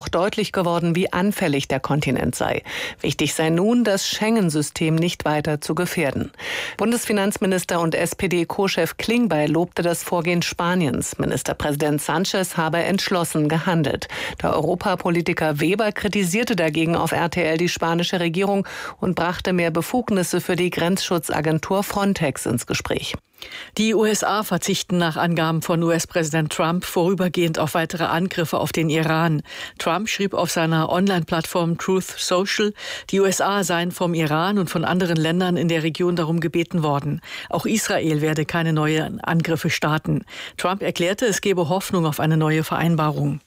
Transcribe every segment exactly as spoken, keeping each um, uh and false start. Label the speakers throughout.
Speaker 1: deutlich geworden, wie anfällig der Kontinent sei. Wichtig sei nun, das Schengen-System nicht weiter zu gefährden. Bundesfinanzminister und S P D-Co-Chef Klingbeil lobte das Vorgehen Spaniens. Ministerpräsident Sánchez habe entschlossen gehandelt. Der Europapolitiker Weber kritisierte dagegen auf R T L die spanische Regierung und brachte mehr Befugnisse für die Grenzschutzagentur Frontex ins Gespräch.
Speaker 2: Die U S A verzichten nach Angaben von U S-Präsident Trump vorübergehend auf weitere Angriffe auf den Iran. Trump schrieb auf seiner Online-Plattform Truth Social, die U S A seien vom Iran und von anderen Ländern in der Region darum gebeten worden. Auch Israel werde keine neuen Angriffe starten. Trump erklärte, es gebe Hoffnung auf eine neue Vereinbarung.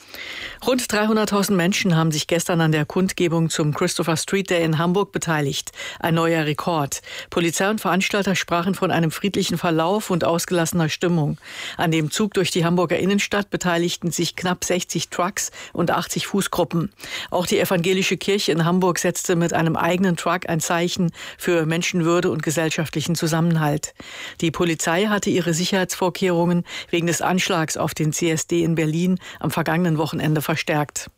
Speaker 2: Rund dreihunderttausend Menschen haben sich gestern an der Kundgebung zum Christopher Street Day in Hamburg beteiligt. Ein neuer Rekord. Polizei und Veranstalter sprachen von einem friedlichen Verlauf und ausgelassener Stimmung. An dem Zug durch die Hamburger Innenstadt beteiligten sich knapp sechzig Trucks und achtzig Fußgruppen. Auch die evangelische Kirche in Hamburg setzte mit einem eigenen Truck ein Zeichen für Menschenwürde und gesellschaftlichen Zusammenhalt. Die Polizei hatte ihre Sicherheitsvorkehrungen wegen des Anschlags auf den C S D in Berlin am vergangenen Wochenende verstärkt.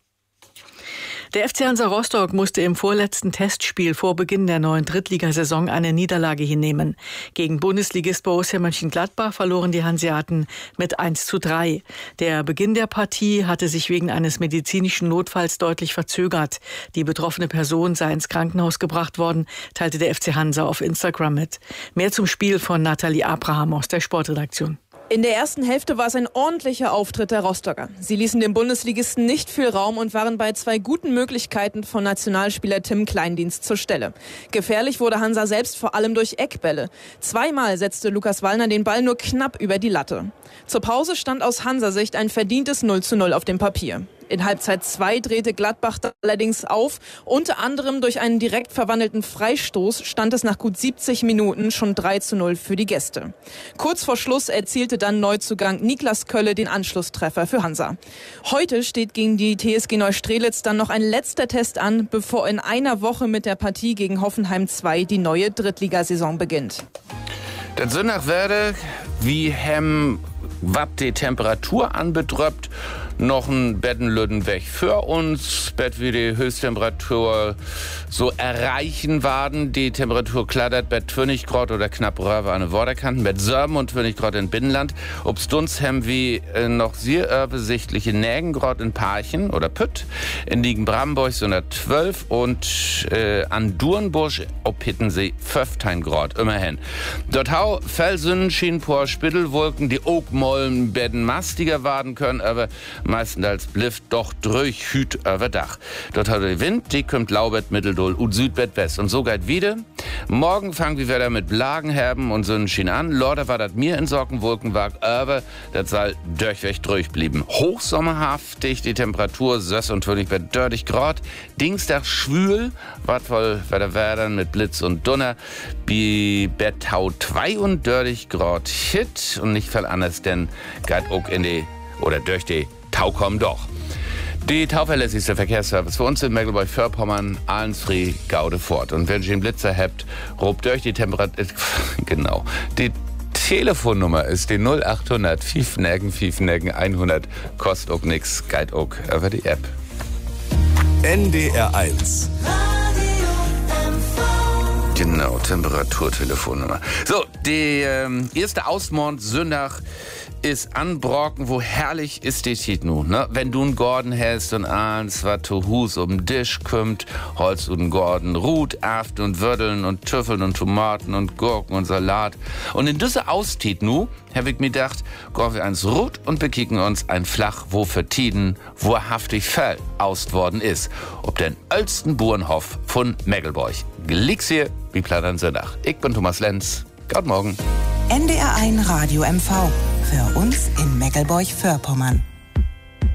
Speaker 2: Der F C Hansa Rostock musste im vorletzten Testspiel vor Beginn der neuen Drittligasaison eine Niederlage hinnehmen. Gegen Bundesligist Borussia Mönchengladbach verloren die Hanseaten mit eins zu drei. Der Beginn der Partie hatte sich wegen eines medizinischen Notfalls deutlich verzögert. Die betroffene Person sei ins Krankenhaus gebracht worden, teilte der F C Hansa auf Instagram mit. Mehr zum Spiel von Nathalie Abraham aus der Sportredaktion.
Speaker 3: In der ersten Hälfte war es ein ordentlicher Auftritt der Rostocker. Sie ließen dem Bundesligisten nicht viel Raum und waren bei zwei guten Möglichkeiten von Nationalspieler Tim Kleindienst zur Stelle. Gefährlich wurde Hansa selbst vor allem durch Eckbälle. Zweimal setzte Lukas Wallner den Ball nur knapp über die Latte. Zur Pause stand aus Hansa-Sicht ein verdientes null zu null auf dem Papier. In Halbzeit zwei drehte Gladbach allerdings auf. Unter anderem durch einen direkt verwandelten Freistoß stand es nach gut siebzig Minuten schon drei zu null für die Gäste. Kurz vor Schluss erzielte dann Neuzugang Niklas Kölle den Anschlusstreffer für Hansa. Heute steht gegen die T S G Neustrelitz dann noch ein letzter Test an, bevor in einer Woche mit der Partie gegen Hoffenheim zwei die neue Drittligasaison beginnt.
Speaker 4: Das Sonntag werde, wie hem was die Temperatur anbetrifft, noch ein Bettenlüden weg für uns. Bett wie die Höchsttemperatur so erreichen werden. Die Temperatur klattert bei zwanzig Grad oder knapp röver an den Waterkanten, bei sieben und zwanzig Grad in Binnenland. Obst uns haben wie äh, noch sehr übersichtliche neun Grad in Parchen oder Pütt. In Liegen-Bramburg sind das zwölf und äh, an Durnburg ob Hittensee fünfzehn Grad, immerhin. Dort hau Felsen, Schienenpoor, Spittelwolken, die Oakmollen, Betten mastiger werden können, aber meistenteils blifft doch durch Hüt über Dach. Dort hat der Wind, die kommt Laubert, Mitteldol und Südbett West. Und so geht wieder. Morgen fangen wir wieder mit Blagenherben und Sonnenschein an. Lorder war das mir in Sockenwolkenwag, aber das soll durchweg durchblieben. Hochsommerhaftig, die Temperatur sechsundzwanzig bei dreißig Grad. Dienstag schwül, wat voll Wetter werden mit Blitz und Donner. Bi Bettau zweiunddreißig Grad Hit und nicht viel anders, denn geht auch in die oder durch die Tau kommen doch. Die tauverlässigste Verkehrsservice für uns in Mecklenburg-Vorpommern, Ahlensfried, Gaude fort. Und wenn ihr einen Blitzer habt, robt durch die Temperatur, genau, die Telefonnummer ist die null achthundert Fiefnägen, Fiefnägen hundert, kostet auch nix, geht auch über die App.
Speaker 5: N D R eins.
Speaker 4: Genau, Temperaturtelefonnummer. So, die ähm, erste Ausmord Sonntag ist anbrocken, wo herrlich ist die Tiet nun, ne? Wenn du einen Gordon hast und eins, was zu Hus um den Tisch kommt, holst du einen Gordon Rut, Aft und Würdeln und Tüffeln und Tomaten und Gurken und Salat. Und in diese Austiet nu, hab ich mir gedacht, gehen wir eins Rut und bekicken uns ein Flach, wo für Tiden wahrhaftig Fell aust worden ist. Ob den Ölsten Burenhof von Meggelborg. Glicks hier, wie Plattern Sonntag. Ich bin Thomas Lenz. Guten Morgen.
Speaker 6: N D R eins Radio M V. Für uns in Meggelborg-Vorpommern.